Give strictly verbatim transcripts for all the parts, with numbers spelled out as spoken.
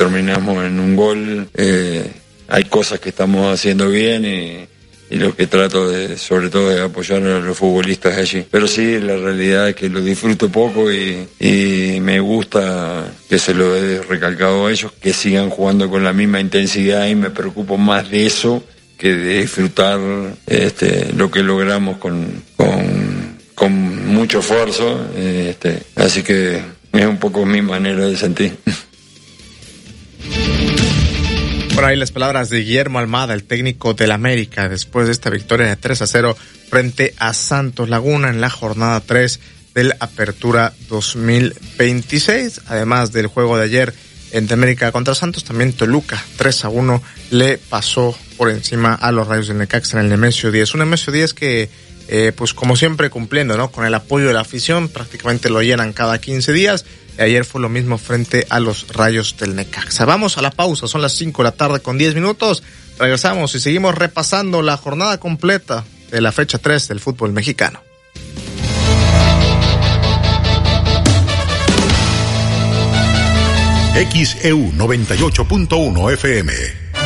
terminamos en un gol. Eh, hay cosas que estamos haciendo bien y, y lo que trato de, sobre todo, de apoyar a los futbolistas allí. Pero sí, la realidad es que lo disfruto poco y, y me gusta que se lo he recalcado a ellos, que sigan jugando con la misma intensidad, y me preocupo más de eso que de disfrutar este, lo que logramos con, con, con mucho esfuerzo. Este, así que es un poco mi manera de sentir. Por ahí las palabras de Guillermo Almada, el técnico del América, después de esta victoria de tres a cero frente a Santos Laguna en la jornada tres del Apertura dos mil veintiséis. Además del juego de ayer entre América contra Santos, también Toluca tres a uno le pasó por encima a los Rayos del Necaxa en el Nemesio diez. Un Nemesio diez que, eh, pues como siempre, cumpliendo, ¿no? Con el apoyo de la afición, prácticamente lo llenan cada quince días. Ayer fue lo mismo frente a los Rayos del Necaxa. Vamos a la pausa, son las cinco de la tarde con diez minutos. Regresamos y seguimos repasando la jornada completa de la fecha tres del fútbol mexicano. X E U noventa y ocho punto uno F M.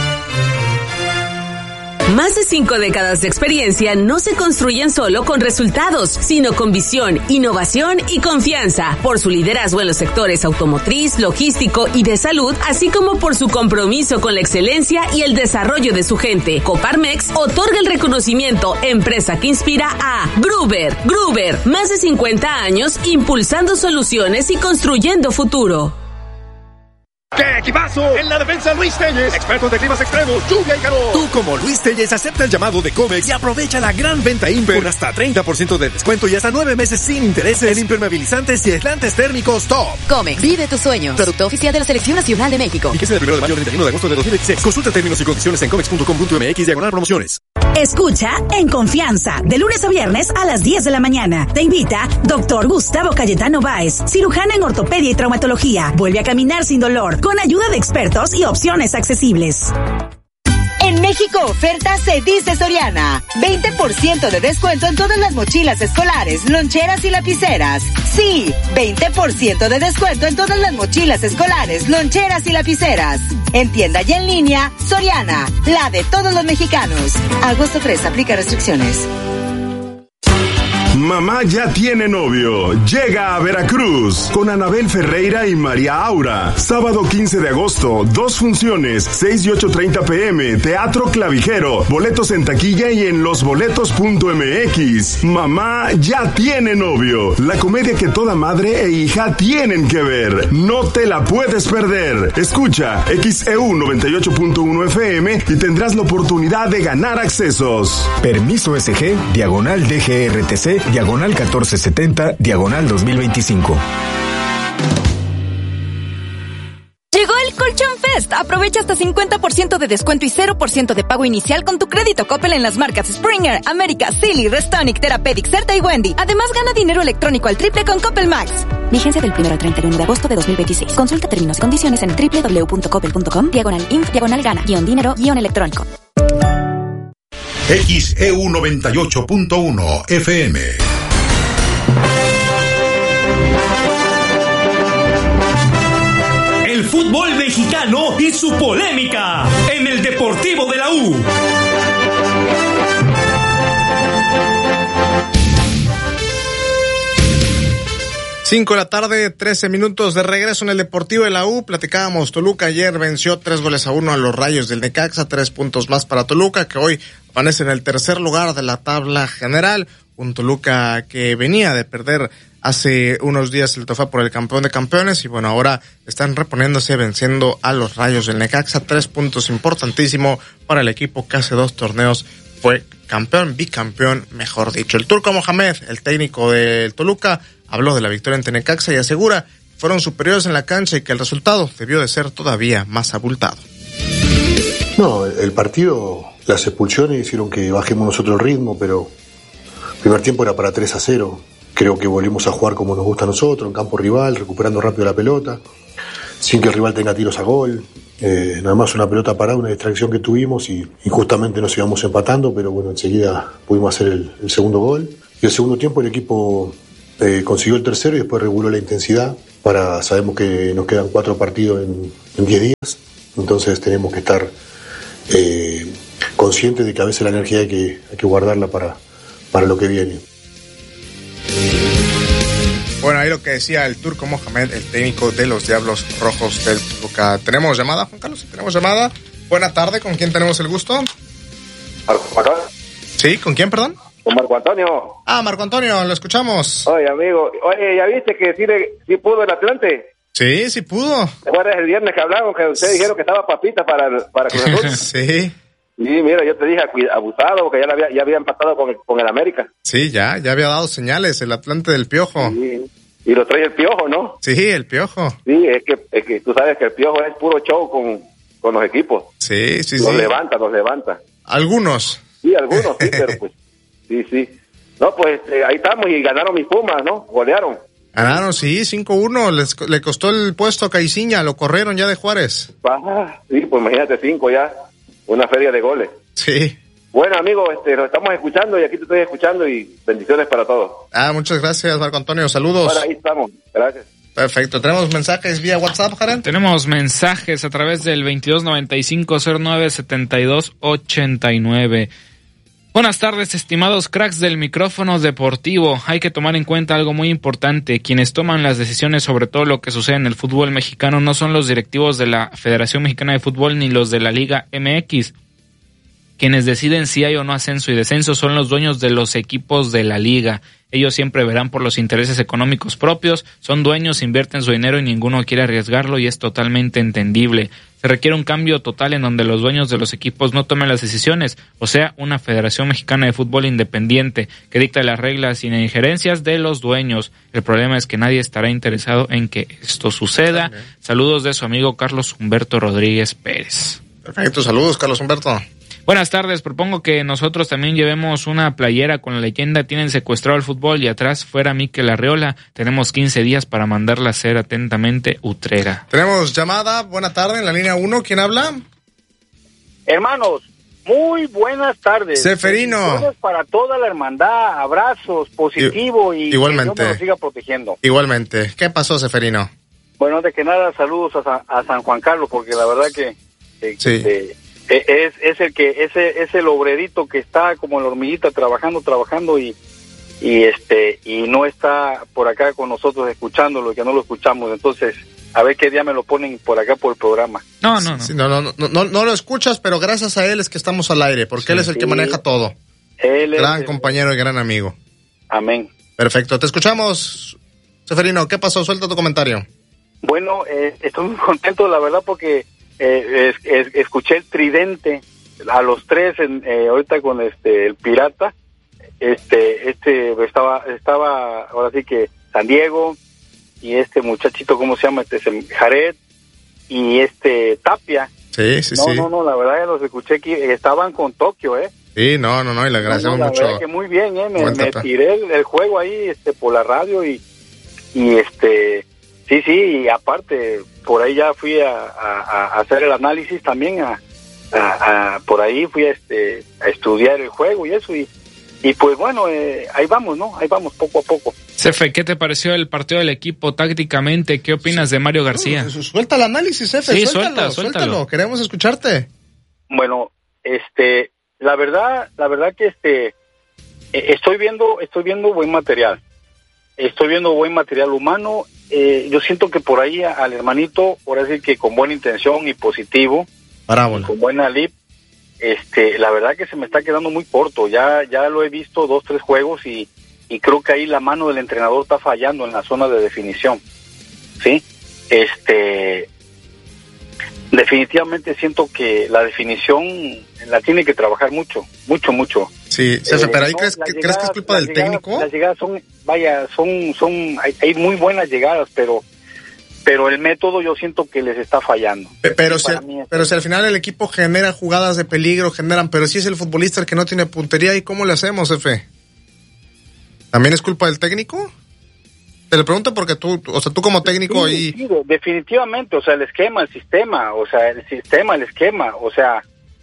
Más de cinco décadas de experiencia no se construyen solo con resultados, sino con visión, innovación y confianza. Por su liderazgo en los sectores automotriz, logístico y de salud, así como por su compromiso con la excelencia y el desarrollo de su gente, Coparmex otorga el reconocimiento Empresa que Inspira a Gruber. Gruber, más de cincuenta años impulsando soluciones y construyendo futuro. ¡Qué equipazo! En la defensa, Luis Telles, expertos de climas extremos, lluvia y calor. Tú, como Luis Telles, acepta el llamado de Comex y aprovecha la gran venta Imper con hasta treinta por ciento de descuento y hasta nueve meses sin intereses en impermeabilizantes y aislantes térmicos top. Comex, vive tus sueños. Producto oficial de la Selección Nacional de México. Fíjese del primero de mayo al treinta y uno de agosto de dos mil veintiséis. Consulta términos y condiciones en comex punto com punto m x diagonal promociones. Escucha En Confianza, de lunes a viernes a las diez de la mañana. Te invita doctor Gustavo Cayetano Báez, cirujano en ortopedia y traumatología. Vuelve a caminar sin dolor, con ayuda de expertos y opciones accesibles. En México Oferta se dice Soriana. veinte por ciento de descuento en todas las mochilas escolares, loncheras y lapiceras. Sí, veinte por ciento de descuento en todas las mochilas escolares, loncheras y lapiceras. En tienda y en línea, Soriana, la de todos los mexicanos. Agosto tres, aplica restricciones. Mamá ya tiene novio. Llega a Veracruz con Anabel Ferreira y María Aura. Sábado quince de agosto, dos funciones, seis y ocho treinta pm, Teatro Clavijero. Boletos en taquilla y en losboletos punto m x. Mamá ya tiene novio. La comedia que toda madre e hija tienen que ver. No te la puedes perder. Escucha X E U noventa y ocho punto uno F M y tendrás la oportunidad de ganar accesos. Permiso S G, diagonal D G R T C, diagonal catorce setenta, diagonal dos mil veinticinco. Llegó el Colchón Fest. Aprovecha hasta cincuenta por ciento de descuento y cero por ciento de pago inicial con tu crédito Coppel en las marcas Springer, América, Silly, Restonic, Therapeutic, Certa y Wendy. Además, gana dinero electrónico al triple con Coppel Max. Vigencia del primero al treinta y uno de agosto de dos mil veintiséis. Consulta términos y condiciones en doble u doble u doble u punto coppel punto com, diagonal inf, diagonal gana, guión dinero, guión electrónico. X E U noventa y ocho punto uno F M. El fútbol mexicano y su polémica en el Deportivo de la U. Cinco de la tarde, trece minutos de regreso en el Deportivo de la U. Platicábamos, Toluca ayer venció tres goles a uno a los Rayos del Necaxa, tres puntos más para Toluca, que hoy amanece en el tercer lugar de la tabla general. Un Toluca que venía de perder hace unos días el trofeo por el campeón de campeones y bueno, ahora están reponiéndose venciendo a los Rayos del Necaxa. Tres puntos importantísimo para el equipo que hace dos torneos fue campeón, bicampeón, mejor dicho. El Turco Mohamed, el técnico del Toluca, habló de la victoria ante Necaxa y asegura que fueron superiores en la cancha y que el resultado debió de ser todavía más abultado. No, el partido, las expulsiones hicieron que bajemos nosotros el ritmo, pero el primer tiempo era para tres a cero. Creo que volvimos a jugar como nos gusta a nosotros, en campo rival, recuperando rápido la pelota, sin que el rival tenga tiros a gol. Eh, nada más una pelota parada, una distracción que tuvimos y injustamente nos íbamos empatando, pero bueno, enseguida pudimos hacer el, el segundo gol. Y el segundo tiempo el equipo eh, consiguió el tercero y después reguló la intensidad. Para, sabemos que nos quedan cuatro partidos en, en diez días, entonces tenemos que estar eh, conscientes de que a veces la energía hay que, hay que guardarla para, para lo que viene. Bueno, ahí lo que decía el Turco Mohamed, el técnico de los Diablos Rojos del Toluca. ¿Tenemos llamada, Juan Carlos? Sí, tenemos llamada. Buena tarde, ¿con quién tenemos el gusto? Marco. Sí, ¿con quién, perdón? Con Marco Antonio. Ah, Marco Antonio, lo escuchamos. Oye, amigo, oye, ¿ya viste que sí, le, sí pudo el Atlante? Sí, sí pudo. ¿Te acuerdas el viernes que hablamos que ustedes dijeron que estaba papita para, para Cruz Azul? Sí. Sí, mira, yo te dije abusado porque ya, la había, ya había empatado con el, con el América. Sí, ya, ya había dado señales el Atlante del Piojo. Sí. Y lo trae el Piojo, ¿no? Sí, el Piojo. Sí, es que, es que tú sabes que el Piojo es puro show con, con los equipos. Sí, sí, los sí. Los levanta, los levanta. Algunos. Sí, algunos, sí, pero pues, sí, sí. No, pues eh, ahí estamos y ganaron mis Pumas, ¿no? Golearon. Ganaron, sí, cinco uno. Les, le costó el puesto a Caiciña, lo corrieron ya de Juárez. Ah, sí, pues imagínate, cinco ya. Una feria de goles. Sí. Bueno, amigo, este, lo estamos escuchando y aquí te estoy escuchando y bendiciones para todos. Ah, muchas gracias, Marco Antonio. Saludos. Bueno, ahí estamos. Gracias. Perfecto. ¿Tenemos mensajes vía WhatsApp, Jaren? Tenemos mensajes a través del veintidós noventa y cinco cero nueve setenta y dos ochenta y nueve. Buenas tardes, estimados cracks del micrófono deportivo. Hay que tomar en cuenta algo muy importante. Quienes toman las decisiones sobre todo lo que sucede en el fútbol mexicano no son los directivos de la Federación Mexicana de Fútbol ni los de la Liga M X. Quienes deciden si hay o no ascenso y descenso son los dueños de los equipos de la liga. Ellos siempre verán por los intereses económicos propios, son dueños, invierten su dinero y ninguno quiere arriesgarlo y es totalmente entendible. Se requiere un cambio total en donde los dueños de los equipos no tomen las decisiones, o sea, una Federación Mexicana de Fútbol independiente que dicta las reglas sin injerencias de los dueños. El problema es que nadie estará interesado en que esto suceda. Saludos de su amigo Carlos Humberto Rodríguez Pérez. Perfecto, saludos Carlos Humberto. Buenas tardes, propongo que nosotros también llevemos una playera con la leyenda "Tienen secuestrado el fútbol" y atrás "Fuera Mikel Arriola". Tenemos quince días para mandarla a hacer. Atentamente, Utrera. Tenemos llamada, buena tarde, en la línea uno, ¿quién habla? Hermanos, muy buenas tardes. Seferino. Para toda la hermandad, abrazos, positivo y igualmente. que Dios nos siga protegiendo. Igualmente. ¿Qué pasó, Seferino? Bueno, de que nada, saludos a San, a San Juan Carlos, porque la verdad que... que sí. que, Es, es el que ese es el obrerito que está como la hormiguita trabajando, trabajando y y este y no está por acá con nosotros escuchándolo, que no lo escuchamos. Entonces, a ver qué día me lo ponen por acá por el programa. No, no, no. Sí, no, no, no, no, no lo escuchas, pero gracias a él es que estamos al aire, porque sí, él es el sí. que maneja todo. Él es gran el... compañero y gran amigo. Amén. Perfecto, te escuchamos, Seferino. ¿Qué pasó? Suelta tu comentario. Bueno, eh, estoy muy contento, la verdad, porque Eh, es, es, escuché el tridente a los tres en, eh, ahorita con este el Pirata, este este estaba estaba ahora sí que San Diego y este muchachito, ¿cómo se llama? Este Jared y este Tapia. Sí, sí, no, sí. No, no, la verdad ya los escuché aquí, estaban con Tokio, ¿eh? Sí, no, no, no, y le agradecemos no, no, la mucho. verdad que muy bien, ¿eh? Me, me tiré el, el juego ahí este por la radio y y este sí, sí, y aparte por ahí ya fui a, a, a hacer el análisis también, a, a, a por ahí fui a, este, a estudiar el juego y eso, y, y pues bueno, eh, ahí vamos, ¿no? Ahí vamos poco a poco. Cefe, ¿qué te pareció el partido del equipo tácticamente? ¿Qué opinas de Mario García? Uh, suelta el análisis, Cefe, sí, suéltalo, suelta, suéltalo, suéltalo, queremos escucharte. Bueno, este, la verdad, la verdad que este, eh, estoy viendo, estoy viendo buen material, estoy viendo buen material humano. Eh, yo siento que por ahí al hermanito, por decir que con buena intención y positivo, Parábola. con buena lip, este, la verdad que se me está quedando muy corto. Ya, ya lo he visto dos, tres juegos y, y creo que ahí la mano del entrenador está fallando en la zona de definición, sí. Este, definitivamente siento que la definición la tiene que trabajar mucho, mucho, mucho. Sí, Cefe, eh, pero ahí no, crees, que, llegadas, ¿crees que es culpa del llegadas, técnico? Las llegadas son, vaya, son, son, hay, hay muy buenas llegadas, pero, pero el método yo siento que les está fallando. Pero, pero, si, es... pero si al final el equipo genera jugadas de peligro, generan, pero si es el futbolista el que no tiene puntería, ¿y cómo le hacemos, Cefe? ¿También es culpa del técnico? Te lo pregunto porque tú, o sea, tú como técnico sí, ahí... Sí, definitivamente, o sea, el esquema, el sistema, o sea, el sistema, el esquema, o sea,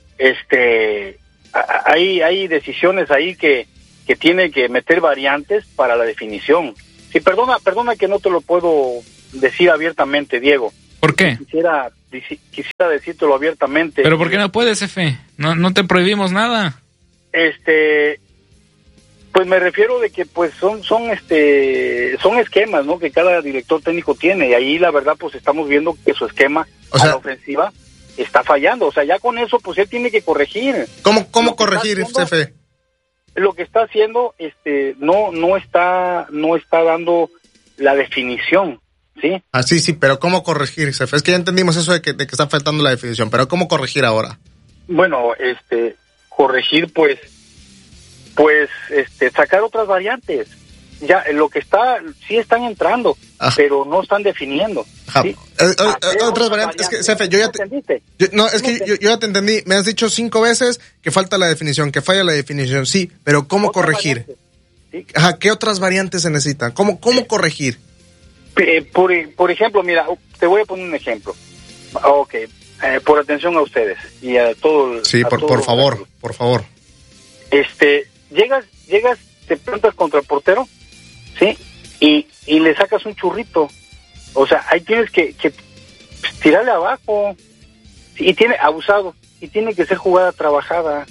este, hay, hay decisiones ahí que, que tiene que meter variantes para la definición. Sí, perdona, perdona que no te lo puedo decir abiertamente, Diego. ¿Por qué? Quisiera, quisiera decírtelo abiertamente. ¿Pero por qué no puedes, jefe? No, no te prohibimos nada. Este, pues me refiero de que pues son, son este, son esquemas, ¿no? Que cada director técnico tiene, y ahí la verdad pues estamos viendo que su esquema o sea, a la ofensiva está fallando. O sea, ya con eso pues él tiene que corregir. ¿Cómo, cómo corregir, haciendo, jefe? Lo que está haciendo, este, no, no está, no está dando la definición. ¿Sí? Ah, sí, sí, pero ¿cómo corregir, jefe? Es que ya entendimos eso de que, de que está faltando la definición, pero ¿cómo corregir ahora? Bueno, este, corregir, pues, pues, este, sacar otras variantes. Ya, lo que está, sí están entrando, ah. pero no están definiendo. ¿Sí? Eh, eh, eh, otras variantes, es que, jefe, yo ya te, yo, no, es que yo, yo ya te entendí, me has dicho cinco veces que falta la definición, que falla la definición, sí, pero ¿cómo corregir? ¿Sí? Ajá, ¿qué otras variantes se necesitan? ¿Cómo, cómo sí. corregir? Por, por ejemplo, mira, te voy a poner un ejemplo. Ok, eh, por atención a ustedes y a todo el... Sí, por, todo por favor, el... por favor. Este, llegas, llegas, te plantas contra el portero, ¿sí? Y, y le sacas un churrito. O sea, ahí tienes que, que tirarle abajo. Y tiene, abusado, y tiene que ser jugada trabajada.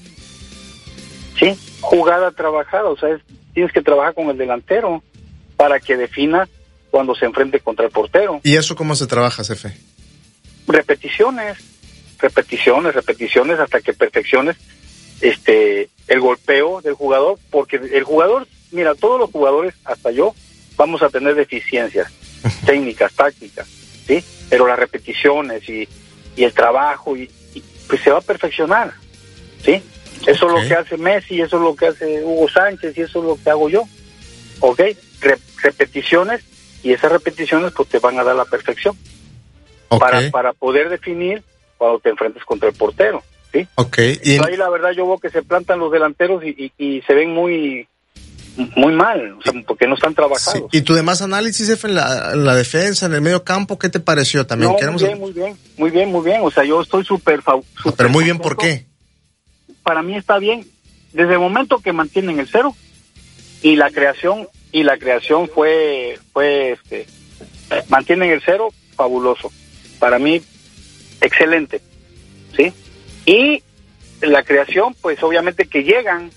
¿Sí? Jugada trabajada, o sea, es, tienes que trabajar con el delantero para que defina cuando se enfrente contra el portero. ¿Y eso cómo se trabaja, jefe? Repeticiones, repeticiones, repeticiones hasta que perfecciones este el golpeo del jugador, porque el jugador, mira, todos los jugadores, hasta yo, vamos a tener deficiencias técnicas, tácticas, ¿sí? Pero las repeticiones y, y el trabajo, y, y pues se va a perfeccionar, ¿sí? Eso okay. es lo que hace Messi, eso es lo que hace Hugo Sánchez, y eso es lo que hago yo, ¿ok? Re- repeticiones, y esas repeticiones pues te van a dar la perfección okay. para para poder definir cuando te enfrentes contra el portero, ¿sí? Okay. Y en... ahí la verdad yo veo que se plantan los delanteros y, y, y se ven muy muy mal, o sea, porque no están trabajados. Sí. ¿Y tu demás análisis, jefe, en la, en la defensa, en el medio campo, qué te pareció también? No, Queremos... muy bien, muy bien, muy bien, muy bien, o sea, yo estoy súper... Fa- Pero muy bien, ¿por qué? Para mí está bien, desde el momento que mantienen el cero, y la creación y la creación fue fue este mantienen el cero, fabuloso, para mí excelente, sí, y la creación pues obviamente que llegan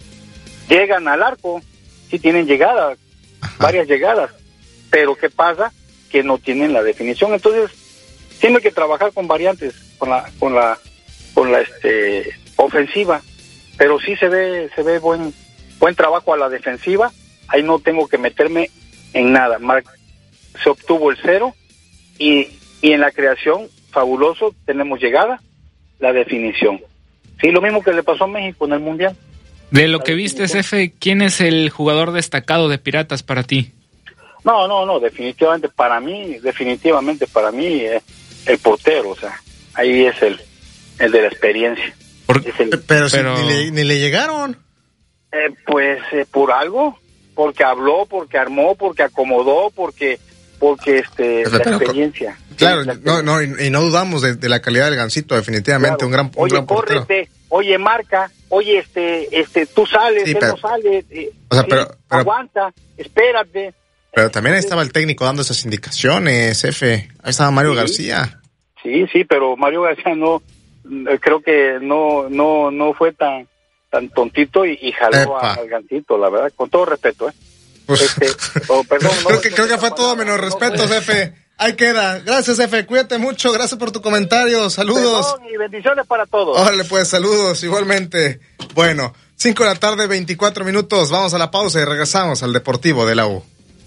llegan al arco, sí tienen llegada, Ajá. varias llegadas, pero qué pasa que no tienen la definición. Entonces tiene que trabajar con variantes, con la con la con la este ofensiva, pero sí se ve se ve buen buen trabajo a la defensiva. Ahí no tengo que meterme en nada. Mar- se obtuvo el cero y, y en la creación, fabuloso, tenemos llegada, la definición. Sí, lo mismo que le pasó a México en el Mundial. De lo que viste, F, ¿quién es el jugador destacado de Piratas para ti? No, no, no, definitivamente para mí, definitivamente para mí, eh, el portero, o sea, ahí es el, el de la experiencia. Por, es el, pero pero si ni, le, ni le llegaron. Eh, pues eh, por algo, porque habló, porque armó, porque acomodó, porque porque este pero, la experiencia. Claro, sí, la experiencia. no, no, y, y no dudamos de, de la calidad del Gansito, definitivamente, claro. un gran, un oye, gran portero. Córrete, oye, marca, oye, este, este, tú sales, sí, él pero, no sale, eh, o sea, pero, sí, pero, aguanta, espérate. Pero también ahí estaba el técnico dando esas indicaciones, F. Ahí estaba Mario sí, García. Sí, sí, pero Mario García no, creo que no, no, no fue tan tan tontito y, y jaló a, al Gansito, la verdad, con todo respeto, ¿eh? Pues, este, oh, perdón, no, creo que, creo que fue todo menos respeto, no, F. Ahí queda. Gracias, F. Cuídate mucho. Gracias por tu comentario. Saludos. Perdón y bendiciones para todos. Órale, pues, saludos igualmente. Bueno, cinco de la tarde, veinticuatro minutos. Vamos a la pausa y regresamos al Deportivo de la U.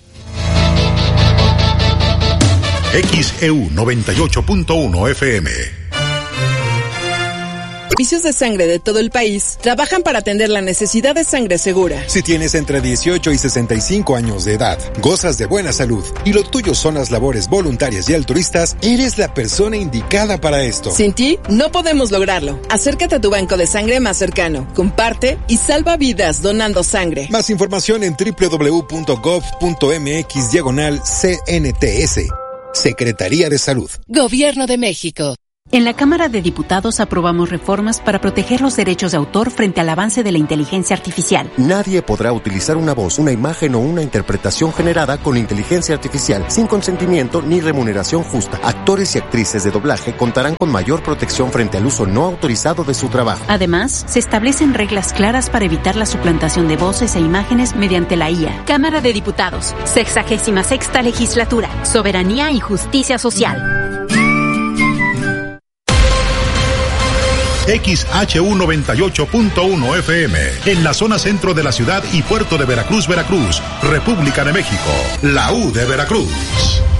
X E U noventa y ocho punto uno F M. Servicios de sangre de todo el país trabajan para atender la necesidad de sangre segura. Si tienes entre dieciocho y sesenta y cinco años de edad, gozas de buena salud y lo tuyo son las labores voluntarias y altruistas, eres la persona indicada para esto. Sin ti, no podemos lograrlo. Acércate a tu banco de sangre más cercano, comparte y salva vidas donando sangre. Más información en doble u doble u doble u punto gov punto m x diagonal C N T S. Secretaría de Salud. Gobierno de México. En la Cámara de Diputados aprobamos reformas para proteger los derechos de autor frente al avance de la inteligencia artificial. Nadie podrá utilizar una voz, una imagen o una interpretación generada con inteligencia artificial sin consentimiento ni remuneración justa. Actores y actrices de doblaje contarán con mayor protección frente al uso no autorizado de su trabajo. Además, se establecen reglas claras para evitar la suplantación de voces e imágenes mediante la I A. Cámara de Diputados, sexagésima sexta legislatura, soberanía y justicia social. X H U noventa y ocho punto uno F M, en la zona centro de la ciudad y puerto de Veracruz, Veracruz, República de México, la U de Veracruz.